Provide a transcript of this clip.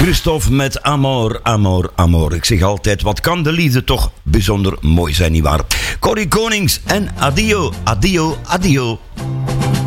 Christophe met Amor, Amor, Amor. Ik zeg altijd, wat kan de liefde toch bijzonder mooi zijn, nietwaar? Corrie Konings en Adio, Adio, Adio.